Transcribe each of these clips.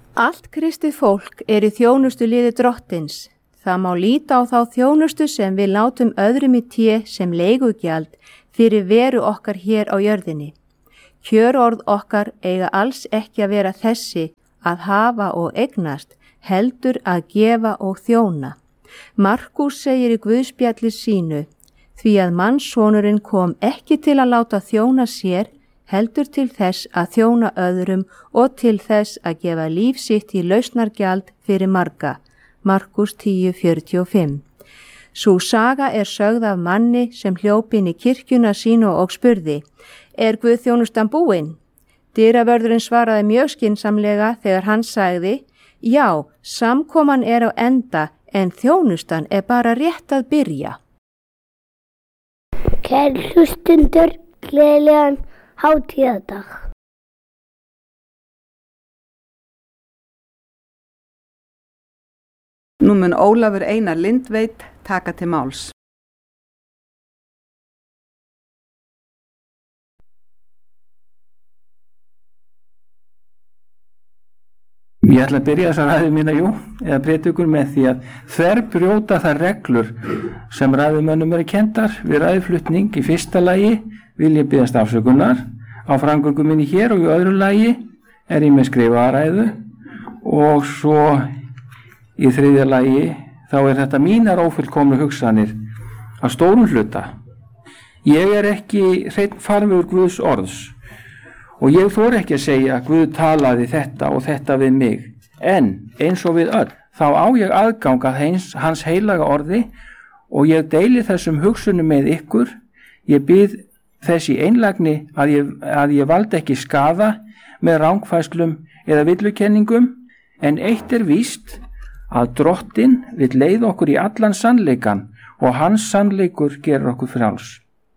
Allt kristið fólk í þjónustu liði Drottins. Það má líta á þá þjónustu sem við látum öðrum í té sem leigugjald fyrir veru okkar hér á jörðinni. Kjörorð okkar eiga alls ekki að vera þessi að hafa og eignast, heldur að gefa og þjóna. Markús segir í Guðspjalli sínu, því að mannssonurinn kom ekki til að láta þjóna sér, heldur til þess að þjóna öðrum og til þess að gefa líf sitt í lausnargjald fyrir marga. Markús 10:45. Sú saga er sögð af manni sem hljóp inn í kirkjuna sínu og spurði, Guðþjónustan búin? Dyravörðurinn svaraði mjög skynsamlega þegar hann sagði, já, samkoman á enda en þjónustan bara rétt að byrja. Kæri hlustundur, gleðilegan hátíðardag. Nú mun Ólafur Einar Lindveit taka til máls. Ég ætla að byrja þessa ræðu mína, eða prédikun með því að þverbrjóta þær reglur sem ræðumönnum eru kenndar við ræðuflutning. Í fyrsta lagi vil ég biðjast afsökunar á framgöngu minni hér og í öðru lagi er ég með skrifaða ræðu og svo í þriðja lagi þá er þetta mínar ófullkomnu hugsanir að stórum hluta. Ég er ekki hreinn farvegur Guðs orðs og ég þori ekki að segja að Guð talaði þetta og þetta við mig, en eins og við öll, þá á ég aðgang að hans heilaga orði og ég deili þessum hugsunum með ykkur. Ég bið þess í einlægni að ég valdi ekki skaða með rangfærslum eða villukenningum, en eitt er víst að Drottinn vill leiða okkur í allan sannleikan og hans sannleikur gerir okkur frjáls.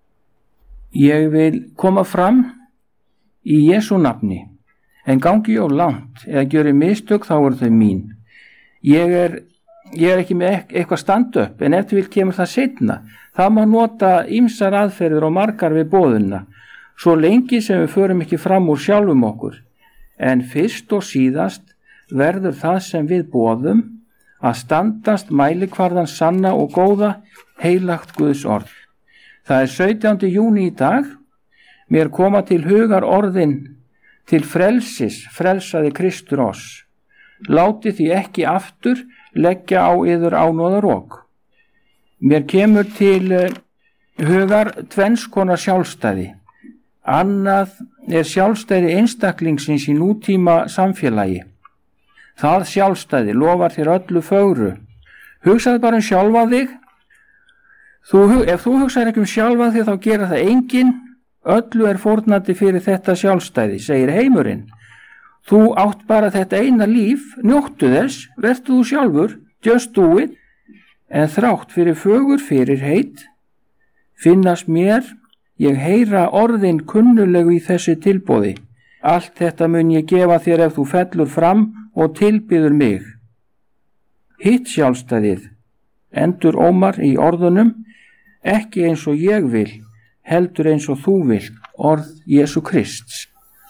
Ég vil koma fram í Jesú nafni, en gangi ég of langt eða gjöri mistök þá eru þau mín. Ég er ekki með eitthvað stand-up, en ef þú vilt kemur það seinna. Það má nota ýmsar aðferðir og margar við boðuna, svo lengi sem við förum ekki fram úr sjálfum okkur. En fyrst og síðast verður það sem við boðum að standast mælikvarðan sanna og góða heilagt Guðs orð. Það er 17. júní í dag. Mér koma til hugar orðin til frelsis, frelsaði Kristur oss. Láti því ekki aftur leggja á yður ánóðarók. Mér kemur til hugar tvenns konar sjálfstæði. Annað er sjálfstæði einstaklingsins í nútíma samfélagi. Það sjálfstæði lofar þér öllu fögru. Hugsaðu bara sjálfa þig. Ef þú hugsaðir ekki sjálfa þig þá gera það enginn. Öllu er fórnandi fyrir þetta sjálfstæði, segir heimurinn. Þú átt bara þetta eina líf, njóttu þess, vertu þú sjálfur, just do it, en þrátt fyrir fögur fyrirheit, finnast mér, ég heyra orðin kunnulegu í þessi tilboði. Allt þetta mun ég gefa þér ef þú fellur fram og tilbyður mig. Hitt sjálfstæðið, endur Ómar í orðunum, ekki eins og ég vil, heldur eins og þú vilt, orð Jesú Krists.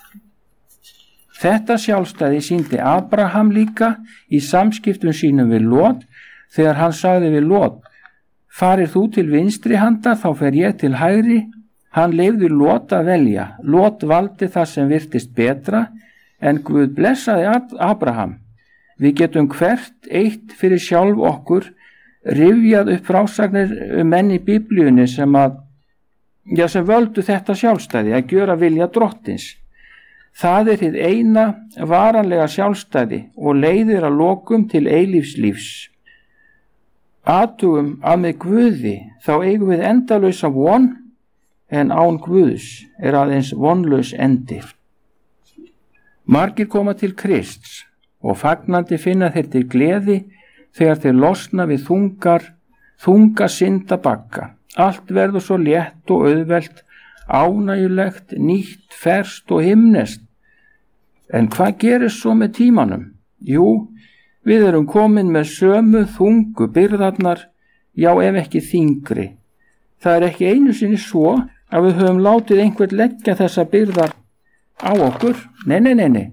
Þetta sjálfstæði sýndi Abraham líka í samskiptum sínum við Lot, þegar hann sagði við Lot, farir þú til vinstri handar, þá fer ég til hægri. Hann leyfði Lot að velja. Lot valdi það sem virtist betra, en Guð blessaði Abraham. Við getum hvert eitt fyrir sjálf okkur rifjað upp frásagnir menn í Biblíunni sem völdu þetta sjálfstæði að gjöra vilja Drottins. Það er hið eina varanlega sjálfstæði og leiðir að lokum til eilífs lífs. Athugum að með Guði þá eigum við endalausa von, en án Guðs er aðeins vonlaus endi. Margir koma til Krists og fagnandi finna þeir til gleði þegar þeir losna við þunga syndabagga. Allt verður svo létt og auðvelt, ánægjulegt, nýtt, ferskt og himneskt. En hvað gerist svo með tímanum? Jú, við erum komin með sömu þungu byrðarnar, já ef ekki þyngri. Það er ekki einu sinni svo að við höfum látið einhvern leggja þessa byrðar á okkur. Nei.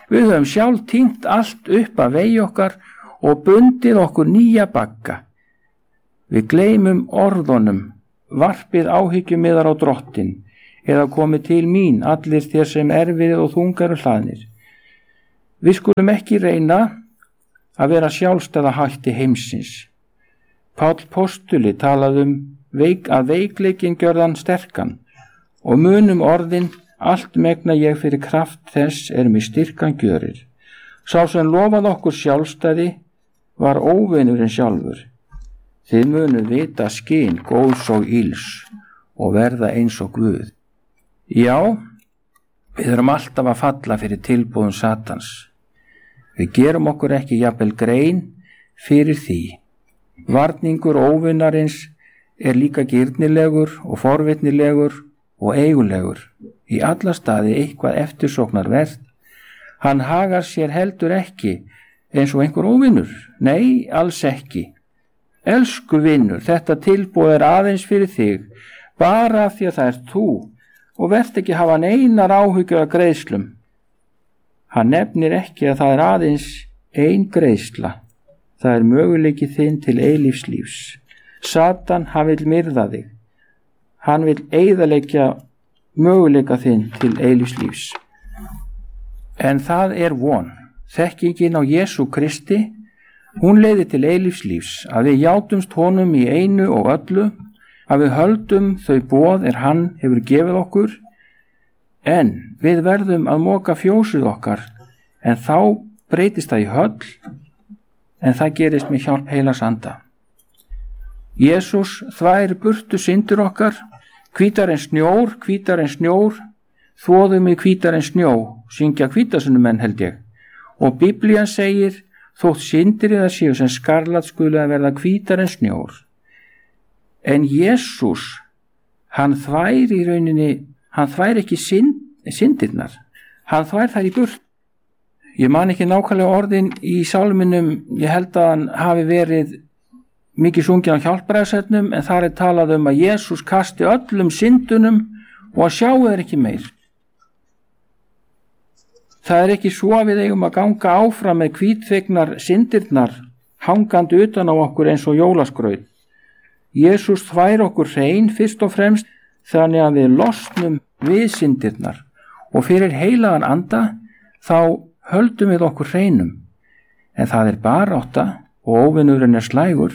Við höfum sjálf týnt allt upp að vegi okkar og bundið okkur nýja bagga. Við gleymum orðunum, varpið áhyggjummiðar á drottin, eða komið til mín allir þér sem erfiðir og þungar og hlaðnir. Við skulum ekki reyna að vera sjálfstæða hætti heimsins. Páll postuli talaði að veikleikin gjörðan sterkan og munum orðin allt megna ég fyrir kraft þess mig styrkan gjörir. Sá sem lofaði okkur sjálfstæði var óvinurinn sjálfur. Þið munum vita skyn góðs og ills og verða eins og Guð. Já, við erum alltaf að falla fyrir tilboðum Satans. Við gerum okkur ekki jafnvel grein fyrir því. Varningur óvinarins líka girnilegur og forvitnilegur og eigulegur. Í alla staði eitthvað eftirsóknarvert. Hann hagar sér heldur ekki eins og einhver óvinur. Nei, alls ekki. Elsku vinur, þetta tilboð aðeins fyrir þig, bara af því að það þú og vert ekki hafa neinar áhyggjur af greiðslum. Hann nefnir ekki að það aðeins ein greiðsla. Það möguleiki þinn til eilífslífs. Satan, hann vill myrða þig. Hann vill eyðileggja möguleika þinn til eilífslífs. En það von. Þekkingin á Jesú Kristi, hún leiðir til eilífslífs, að við játumst honum í einu og öllu, að við höldum þau boð hann hefur gefið okkur, en við verðum að moka fjósið okkar, en þá breytist það í höll, en það gerist með hjálp Heilags Anda. Jesús þvær burtu syndir okkar, hvítar en snjór, þvoðum í hvítar en snjó, syngja hvítasunnumenn held ég, og Biblían segir, þótt syndir eða séu sem skarlat skuli að verða hvítar en snjór. En Jesús, hann þvær í rauninni, hann þvær ekki syndirnar, hann þvær þær í burt. Ég man ekki nákvæmlega orðin í sálminum, ég held að hann hafi verið mikið sungið á hjálpræðsefnum, en þar talað að Jesús kasti öllum syndunum og að sjáu þeir ekki meir. Það ekki svo að við eigum að ganga áfram með hvítþvegnar syndirnar hangandi utan á okkur eins og jólaskraut. Jesús þvær okkur hrein fyrst og fremst þannig að við losnum við syndirnar og fyrir Heilagan Anda þá höldum við okkur hreinum. En það barátta og óvinurinn slægur.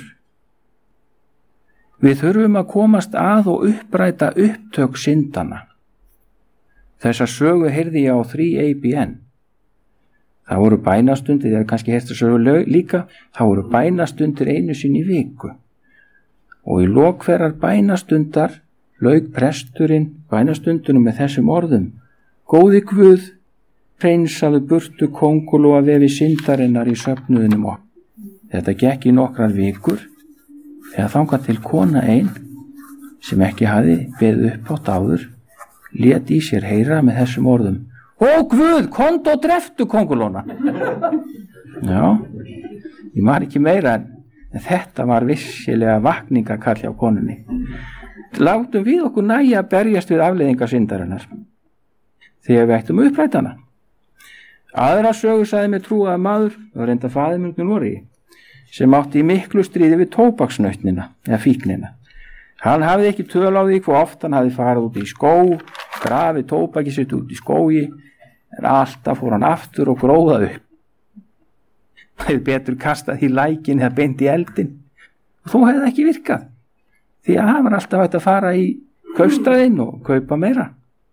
Við þurfum að komast að og uppræta upptök syndana. Þessa sögu heyrði ég á 3ABN. Það voru bænastundir, þið kannski heyrst að sögu líka, það voru bænastundir einu sinni í viku. Og í lok hverrar bænastundar lauk presturinn bænastundunum með þessum orðum: Góði Guð, hreinsaðu burtu kóngulóa vefi syndarinnar í söfnuðinum okkur. Þetta gekk í nokkrar vikur, þegar þangað til kona ein, sem ekki hafði beðið upp áður, lét í sér heyra með þessum orðum: Ó Guð, komdu og dreftu kóngulóna. Já, ég man ekki meira, en þetta var vissilega vakningakall hjá konunni. Látum við okkur nægja að berjast við afleiðingar syndarinnar, þegar við ættum upprætana. Aðra sögu sagði mér trúaður maður, og reynda faðir minn í Noregi, sem átti í miklu stríði við tóbaksnautnina, eða fíknina. Hann hafði ekki töl á því hvað oft hann hafði farið út í skó, grafið tóbakið sitt út í skógi, en alltaf fór hann aftur og gróðað upp. Það hefði betur kastað í lækin eða beint í eldin, og þó hefði það ekki virkað, því að hann var alltaf hægt að fara í kaupstaðinn og kaupa meira.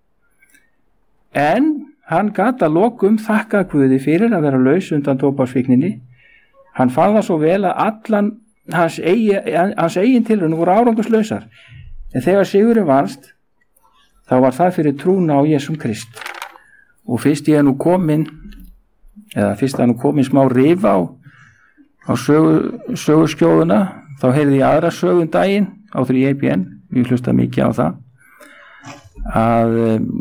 En hann gat að lokum þakka Guði fyrir að vera laus undan tóbaksfíkninni. Hann fann það svo vel að allan hans eigin tilraunir voru árangurslausar, en þegar sigurinn vannst, þá var það fyrir trúna á Jesúm Krist. Og fyrst að nú komin smá rif á söguskjóðuna, þá heyrði ég aðra sögum daginn á 3ABN, ég hlusta mikið á það, að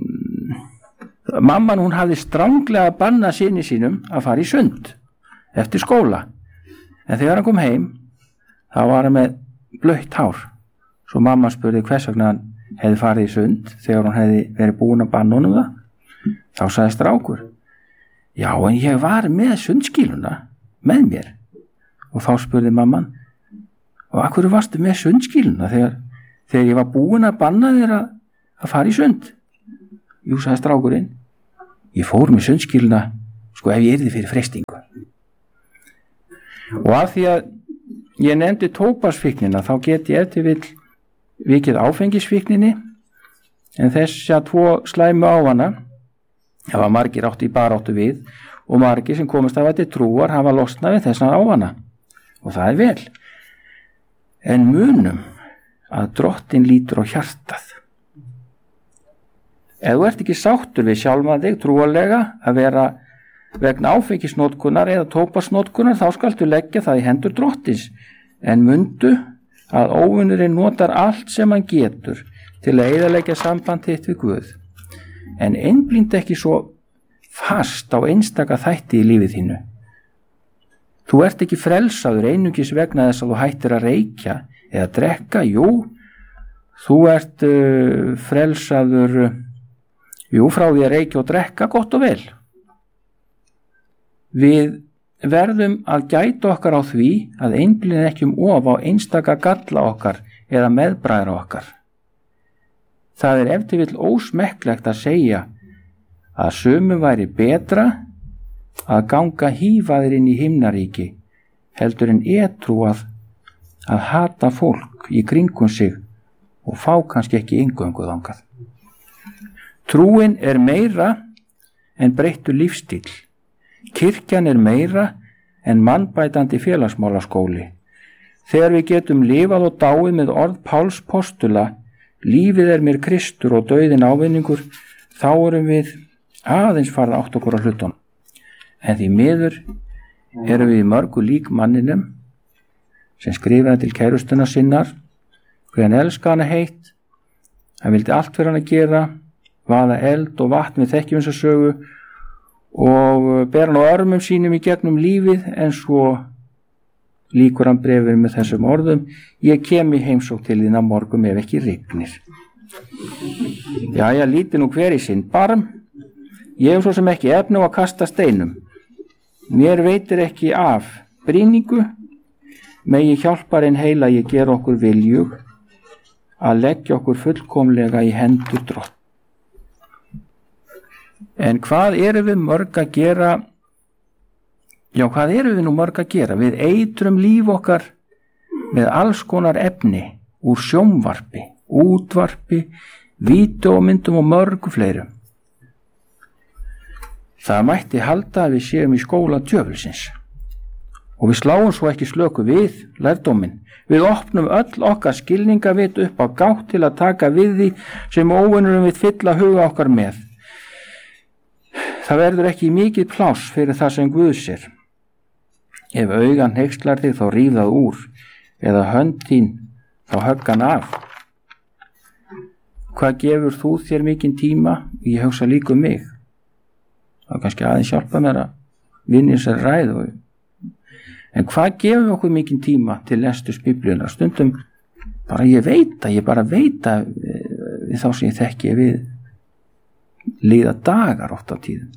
mamman hún hafði stranglega bannað syni sínum að fara í sund eftir skóla, en þegar hann kom heim þá var hann með blautt hár. Svo mamma spurði hvers vegna hann hefði farið í sund þegar hann hefði verið búin að banna honum það. Þá sagði strákur: Já, en ég var með sundskýluna með mér. Og þá spurði mamman, og af hverju varstu með sundskýluna þegar ég var búin að banna þér að fara í sund? Jú, sagði strákurinn, ég fór með sundskýluna sko ef ég yrði fyrir freistingu. Og af því að ég nefndi tóbaksfíknina þá get ég eftir vikið áfengisfíkninni, en þess að 2 slæmu ávana hafa margir átt í baráttu við og margir sem komast af til trúar hafa losnað við þessan ávana, og það er vel. En munum að Drottinn lítur á hjartað. Ef þú ert ekki sáttur við sjálfan þig trúarlega að vera vegna áfengisnotkunar eða tóbaksnotkunar, þá skaltu leggja það í hendur Drottins, en mundu að óvinurinn notar allt sem hann getur til að eyðileggja samband þitt við Guð, en einblínd ekki svo fast á einstaka þætti í lífið þínu. Þú ert ekki frelsaður einungis vegna þess að þú hættir að reykja eða drekka. Jú, þú ert frelsaður frá því að reykja og drekka, gott og vel. Við verðum að gæta okkar á því að einblíð ekki of á einstaka galla okkar eða meðbræðra okkar. Það er ef til vill ósmekklegt að segja að sumum væri betra að ganga hífaðir inn í himnaríki heldur en edrúað að hata fólk í kringum sig og fá kannski ekki inngöngu þangað. Trúin er meira en breyttur lífstíl. Kirkjan er meira en mannbætandi félagsmálaskóli. Þegar við getum lifað og dáið með orð Páls postula, lífið er mér Kristur og dauðinn ávinningur, þá erum við aðeins farið átt okkur á hlutunum. En því miður erum við mörgu lík manninum sem skrifaði til kærustuna sinnar hver hann elska hana heitt, hann vildi allt fyrir hann að gera, vaða eld og vatn við þekkjum þessa sögu og ber hann á örmum sínum í gegnum lífið, en svo líkur hann brefið með þessum orðum: ég kem í heimsókn til þín á morgun ef ekki rignir. Jæja, líti nú hver í sinn barm. Ég hef svo sem ekki efni á að kasta steinum. Mér veitir ekki af brýningu, megi hjálparinn heila ég gera okkur viljug að leggja okkur fullkomlega í hendur Drott. En hvað erum við mörg að gera? Já, hvað erum við nú mörg að gera? Við eitrum líf okkar með alls konar efni úr sjónvarpi, útvarpi, vídeómyndum og mörgu fleirum. Það mætti halda að við séum í skóla djöfulsins. Og við sláum svo ekki slöku við lærdóminn. Við opnum öll okkar skilningavit upp á gátt til að taka við því sem óvinurum við fylla huga okkar með. Það verður ekki mikið pláss fyrir það sem Guð sér. Ef augan hneykslar þig þá ríf það úr, eða hönd þín þá högg hann af. Hvað gefur þú þér mikinn tíma? Ég hugsa líka um mig. Það er kannski aðeins hjálpa mér að vinna þessari ræðu. En hvað gefur okkur mikinn tíma til lesturs Biblíunnar? Stundum bara ég bara veit að við þá sem ég þekki við líða dagar oft á tíðum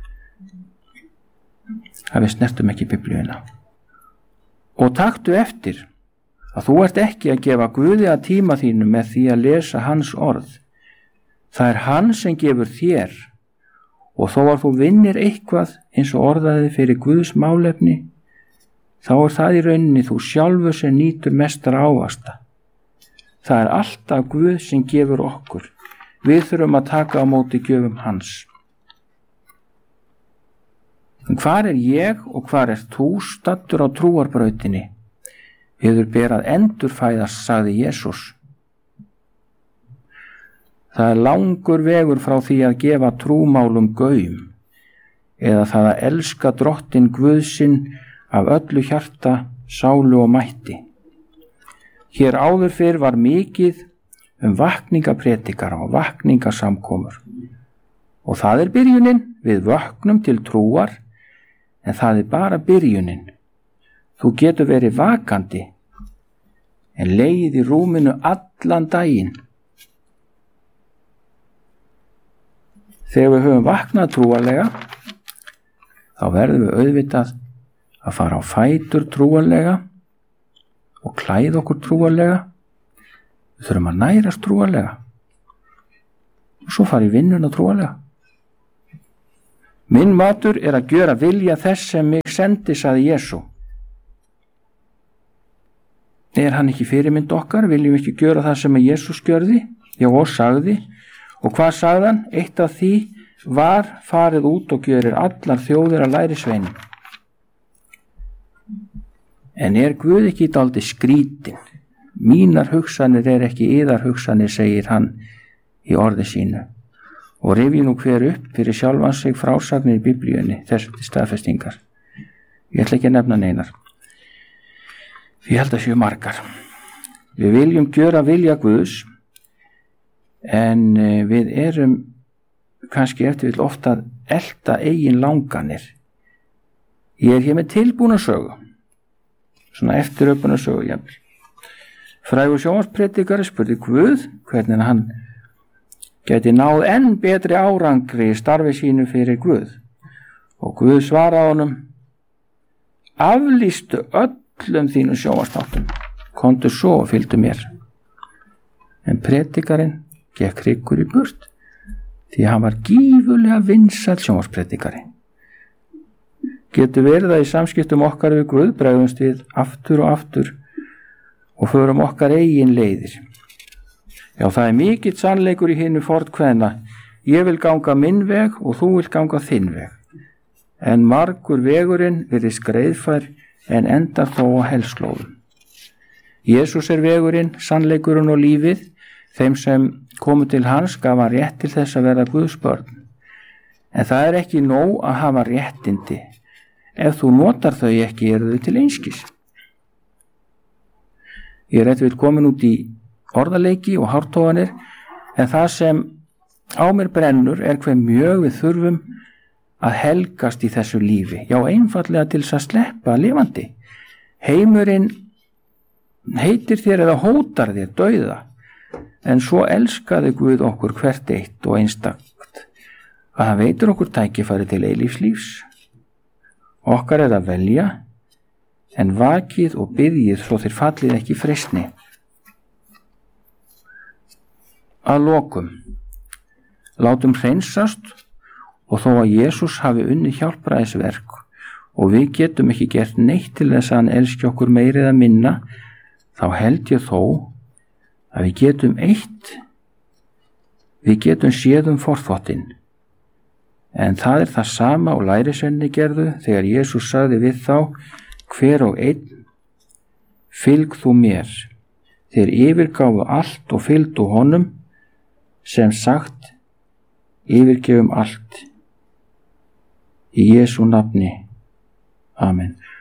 að við snertum ekki Biblíuna. Og taktu eftir að þú ert ekki að gefa Guði að tíma þínu með því að lesa hans orð. Það er hann sem gefur þér, og þó að þú vinnir eitthvað eins og orðaði fyrir Guðs málefni, þá er það í rauninni þú sjálfur sem nýtur mestar ávasta. Það er alltaf Guð sem gefur okkur. Við þurfum að taka á móti gjöfum hans. En hvar er ég og hvar er þú staddur á trúarbrautinni? Yður ber að endurfæðast, sagði Jesús. Það er langur vegur frá því að gefa trúmálum gaum, eða það að elska Drottinn Guð sinn af öllu hjarta, sálu og mætti. Hér áður fyrr var mikið vakningapredikara og vakningasamkomur. Og það er byrjunin, við vöknum til trúar, en það er bara byrjunin. Þú getur verið vakandi, en legið í rúminu allan daginn. Þegar við höfum vaknað trúarlega, þá verðum við auðvitað að fara á fætur trúarlega og klæða okkur trúarlega. Við þurfum að nærast trúarlega og svo fara í vinnuna trúarlega. Minn matur er að gjöra vilja þess sem mig sendi, sagði Jesú. Er hann ekki fyrirmynd okkar? Viljum við ekki gjöra það sem Jesús gjörði? Já, og sagði. Og hvað sagði hann? Eitt af því var: farið út og gjörir allar þjóðir að lærisveinum. En er Guð ekki dálítið skrítinn? Mínar hugsanir er ekki yðar hugsanir, segir hann í orði sínu. Og rifji nú hver upp fyrir sjálfan sig frásagnir í Biblíunni, þessu til staðfestingar. Ég ætla ekki að nefna neinar. Ég held að séu margar. Við viljum gjöra vilja Guðs, en við erum kannski eftir vill ofta að elta eigin langanir. Ég er hér með tilbúna sögu, svona eftiröpuna sögu jafnvel. Frægur sjónvarspredikari spurði Guð hvernig hann gæti náð enn betri árangri í starfi sínu fyrir Guð. Og Guð svaraði honum: aflýstu öllum þínum sjónvarpsþáttum, komdu svo og fylgdu mér. En predikarinn gekk hryggur í burt, því hann var gífurlega vinsæll sjónvarpspredikari. Getur verið að í samskiptum okkar við Guð bregðumst við aftur og aftur og förum okkar eigin leiðir. Já, það er mikill sannleikur í hinu fornkveðna: ég vil ganga minn veg og þú vilt ganga þinn veg. En margur vegurinn virðist greiðfær en endar þó á hellslóðum. Jesús er vegurinn, sannleikurinn og lífið. Þeim sem komu til hans gaf hann rétt til þess að verða Guðs börn. En það er ekki nóg að hafa réttindi. Ef þú notar þau ekki, eru þau til einskis. Ég er eftir komin út í orðaleiki og hártoganir, en það sem á mér brennur er hve mjög við þurfum að helgast í þessu lífi. Já, einfallega til þess að sleppa lifandi. Heimurinn heitir þér eða hótar þér dauða, en svo elskaði Guð okkur hvert eitt og einstakt að hann veitir okkur tækifæri til eilífs. Okkar er að velja, en vakið og biðjið svo þér fallið ekki í freistni. Að lokum, látum hreinsast, og þó að Jesús hafi unnið hjálpræðisverk og við getum ekki gert neitt til þess að hann elski okkur meiri eða minna, þá held ég þó að við getum séð forþvottinn. En það er það sama og lærisveinarnir gerðu þegar Jesús sagði við þá: hver og einn, fylg þú mér. Þeir yfirgáfu allt og fylgdu honum, sem sagt, yfirgefum allt í Jesú nafni. Amen.